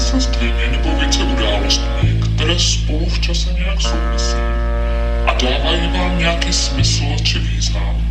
se s dvěmi nebo více událostmi, které spolu v čase nějak souvisí a dávají vám nějaký smysl či význam.